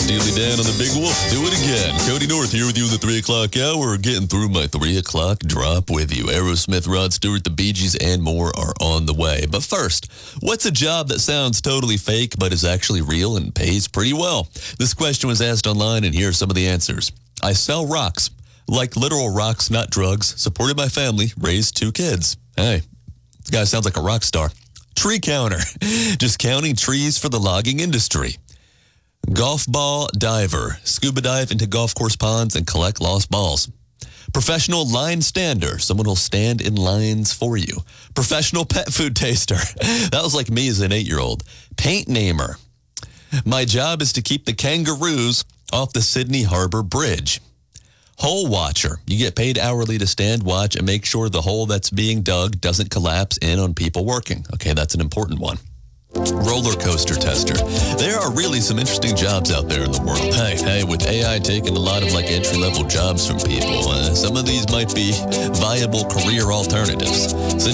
Steely Dan on the Big Wolf. Do it again. Cody North here with you in the 3 o'clock hour. Getting through my 3 o'clock drop with you. Aerosmith, Rod Stewart, the Bee Gees, and more are on the way. But first, what's a job that sounds totally fake but is actually real and pays pretty well? This question was asked online, and here are some of the answers. I sell rocks. Like literal rocks, not drugs. Supported my family. Raised 2 kids. Hey, this guy sounds like a rock star. Tree counter. Just counting trees for the logging industry. Golf ball diver. Scuba dive into golf course ponds and collect lost balls. Professional line stander. Someone who'll stand in lines for you. Professional pet food taster. That was like me as an 8-year-old. Paint namer. My job is to keep the kangaroos off the Sydney Harbor Bridge. Hole watcher. You get paid hourly to stand watch and make sure the hole that's being dug doesn't collapse in on people working. Okay, that's an important one. Roller coaster tester. There are really some interesting jobs out there in the world. Hey, with AI taking a lot of entry-level jobs from people, some of these might be viable career alternatives.